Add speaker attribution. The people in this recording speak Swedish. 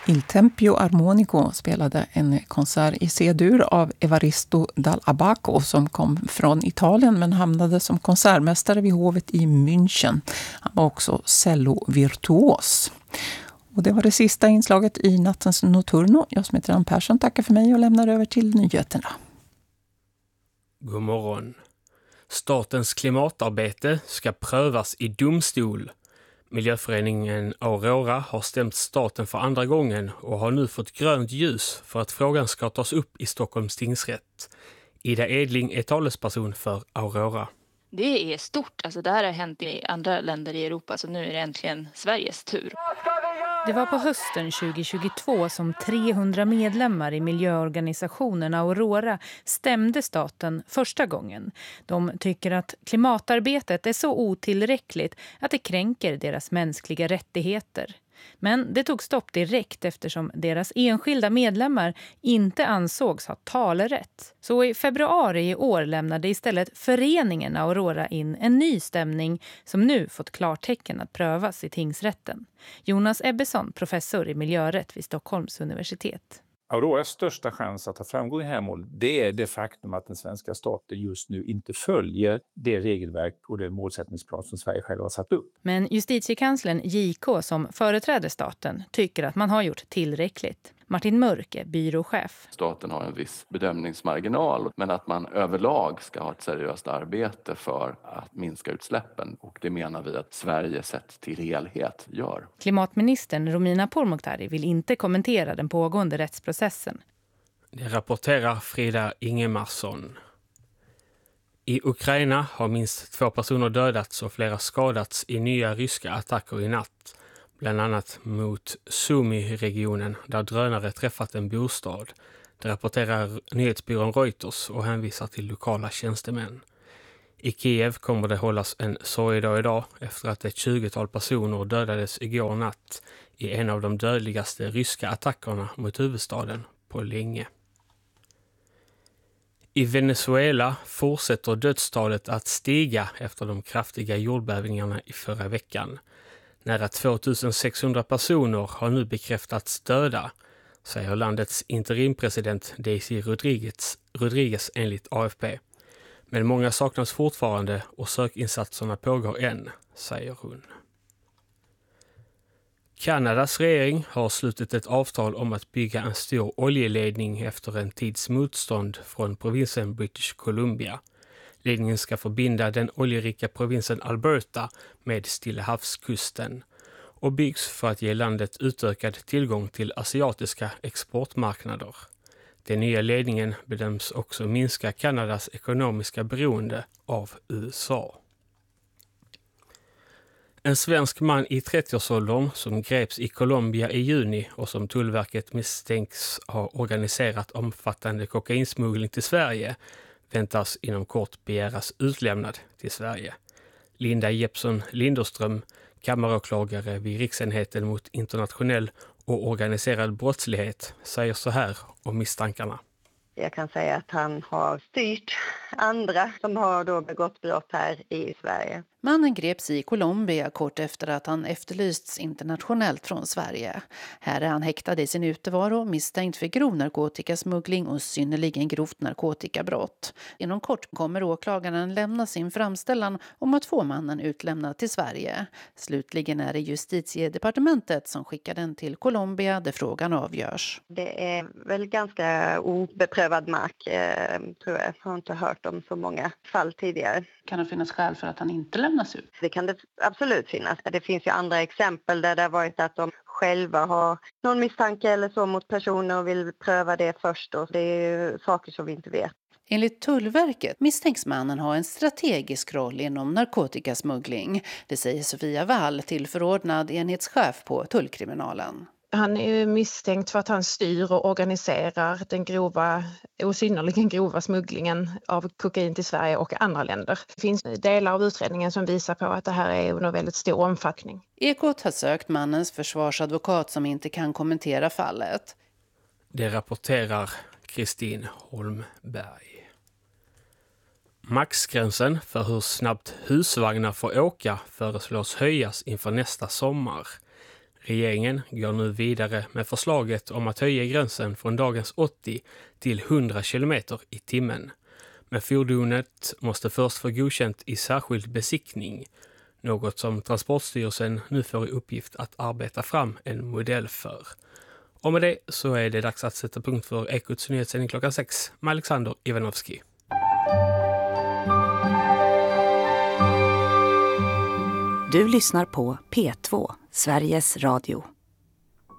Speaker 1: Il Tempio Armonico spelade en konsert i C-dur av Evaristo Dall'Abaco som kom från Italien men hamnade som konsertmästare vid hovet i München. Han var också cellovirtuos. Och det var det sista inslaget i nattens Notturno. Jag som heter Ann Persson tackar för mig och lämnar över till nyheterna.
Speaker 2: God morgon. Statens klimatarbete ska prövas i domstol. Miljöföreningen Aurora har stämt staten för andra gången och har nu fått grönt ljus för att frågan ska tas upp i Stockholms tingsrätt. Ida Edling är talesperson för Aurora.
Speaker 3: Det är stort. Alltså det här har hänt i andra länder i Europa, så nu är det äntligen Sveriges tur.
Speaker 4: Det var på hösten 2022 som 300 medlemmar i miljöorganisationen Aurora stämde staten första gången. De tycker att klimatarbetet är så otillräckligt att det kränker deras mänskliga rättigheter. Men det tog stopp direkt eftersom deras enskilda medlemmar inte ansågs ha talerätt. Så i februari i år lämnade istället föreningen Aurora in en ny stämning som nu fått klartecken att prövas i tingsrätten. Jonas Ebbesson, professor i miljörätt vid Stockholms universitet.
Speaker 5: Auroras största chans att ha framgång i det här målet, det är det faktum att den svenska staten just nu inte följer det regelverk och det målsättningsplan som Sverige själv har satt upp.
Speaker 4: Men justitiekanslern JK som företräder staten tycker att man har gjort tillräckligt. Martin Mörk är byråchef.
Speaker 6: Staten har en viss bedömningsmarginal, men att man överlag ska ha ett seriöst arbete för att minska utsläppen. Och det menar vi att Sverige sett till helhet gör.
Speaker 4: Klimatministern Romina Pourmokhtari vill inte kommentera den pågående rättsprocessen.
Speaker 2: Det rapporterar Frida Ingemarsson. I Ukraina har minst 2 personer dödats och flera skadats i nya ryska attacker i natt. Bland annat mot Sumy-regionen där drönare träffat en bostad. Det rapporterar nyhetsbyrån Reuters och hänvisar till lokala tjänstemän. I Kiev kommer det hållas en sorgedag idag efter att ett 20-tal personer dödades igår natt i en av de dödligaste ryska attackerna mot huvudstaden på länge. I Venezuela fortsätter dödstalet att stiga efter de kraftiga jordbävningarna i förra veckan. Nära 2600 personer har nu bekräftats döda, säger landets interimpresident Daisy Rodriguez enligt AFP. Men många saknas fortfarande och sökinsatserna pågår än, säger hon. Kanadas regering har slutit ett avtal om att bygga en stor oljeledning efter en tids motstånd från provinsen British Columbia. Ledningen ska förbinda den oljerika provinsen Alberta med Stilla havskusten och byggs för att ge landet utökad tillgång till asiatiska exportmarknader. Den nya ledningen bedöms också minska Kanadas ekonomiska beroende av USA. En svensk man i 30-årsåldern som greps i Colombia i juni och som Tullverket misstänks ha organiserat omfattande kokainsmuggling till Sverige väntas inom kort begäras utlämnad till Sverige. Linda Jeppsson Linderström, kammaråklagare vid Riksenheten mot internationell och organiserad brottslighet, säger så här om misstankarna.
Speaker 7: Jag kan säga att han har styrt andra som har då begått brott här i Sverige.
Speaker 8: Mannen greps i Colombia kort efter att han efterlysts internationellt från Sverige. Här är han häktad i sin utevaro, misstänkt för grov narkotikasmuggling och synnerligen grovt narkotikabrott. Inom kort kommer åklagaren lämna sin framställan om att få mannen utlämnad till Sverige. Slutligen är det Justitiedepartementet som skickar den till Colombia där frågan avgörs.
Speaker 7: Det är väl ganska obeprövad mark, tror jag. Jag har inte hört om så många fall tidigare.
Speaker 8: Kan det finnas skäl för att han inte lämnas ut?
Speaker 7: Det kan det absolut finnas. Det finns ju andra exempel där det har varit att de själva har någon misstanke eller så mot personer och vill pröva det först. Och det är ju saker som vi inte vet.
Speaker 8: Enligt Tullverket misstänks mannen ha en strategisk roll inom narkotikasmuggling. Det säger Sofia Wall, tillförordnad enhetschef på tullkriminalen.
Speaker 9: Han är misstänkt för att han styr och organiserar den grova och synnerligen grova smugglingen av kokain till Sverige och andra länder. Det finns delar av utredningen som visar på att det här är under väldigt stor omfattning.
Speaker 8: Ekot har sökt mannens försvarsadvokat som inte kan kommentera fallet.
Speaker 2: Det rapporterar Kristin Holmberg. Maxgränsen för hur snabbt husvagnar får åka föreslås höjas inför nästa sommar. Regeringen går nu vidare med förslaget om att höja gränsen från dagens 80 till 100 kilometer i timmen. Men fordonet måste först få godkänt i särskild besiktning, något som Transportstyrelsen nu får i uppgift att arbeta fram en modell för. Och med det så är det dags att sätta punkt för Ekots nyhetssändning klockan 6 med Alexander Ivanovski.
Speaker 10: Du lyssnar på P2, Sveriges Radio.